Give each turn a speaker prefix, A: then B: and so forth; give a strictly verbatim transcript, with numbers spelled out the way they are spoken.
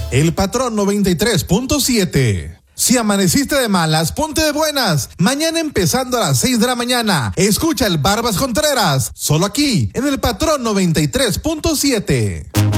A: El Patrón noventa y tres punto siete. Si amaneciste de malas, ponte de buenas. Mañana empezando a las seis de la mañana. Escucha el Barbas Contreras, solo aquí, en el Patrón noventa y tres punto siete.